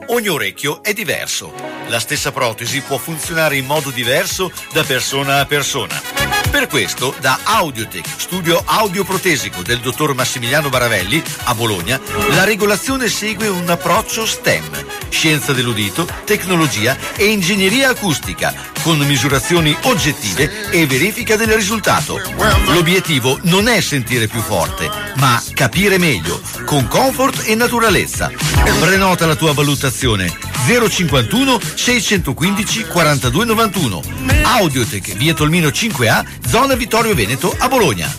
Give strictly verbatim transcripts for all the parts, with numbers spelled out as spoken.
Ogni orecchio è diverso. La stessa protesi può funzionare in modo diverso da persona a persona. Per questo, da Audiotech, studio audioprotesico del dottor Massimiliano Baravelli, a Bologna, la regolazione segue un approccio STEM, scienza dell'udito, tecnologia e ingegneria acustica, con misurazioni oggettive e verifica del risultato. L'obiettivo non è sentire più forte, ma capire meglio, con comfort e naturalezza. Prenota la tua valutazione zero cinquantuno seicentoquindici quarantadue novantuno. Audiotech, via Tolmino cinque A, zona Vittorio Veneto, a Bologna.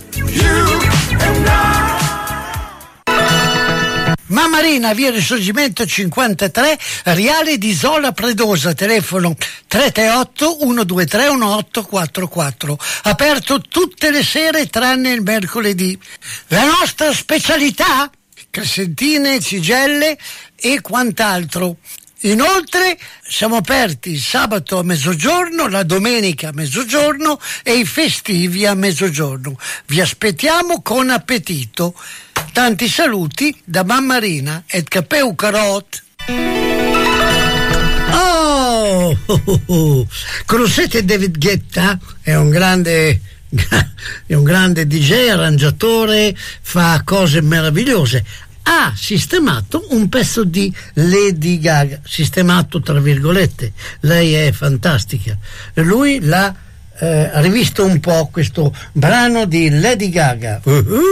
Mammarina, via Risorgimento cinquantatré, Riale di Isola Predosa, telefono tre tre otto uno due tre uno otto quattro quattro, aperto tutte le sere tranne il mercoledì. La nostra specialità? Crescentine, cigelle e quant'altro. Inoltre siamo aperti il sabato a mezzogiorno, la domenica a mezzogiorno e i festivi a mezzogiorno. Vi aspettiamo con appetito. Tanti saluti da Mammarina et Capeu Carot. Oh, oh, oh, oh. Conoscete David Guetta? È un grande è un grande D J, arrangiatore, fa cose meravigliose. Ha sistemato un pezzo di Lady Gaga, sistemato tra virgolette, lei è fantastica. Lui l'ha eh, rivisto un po' questo brano di Lady Gaga. Uh-huh.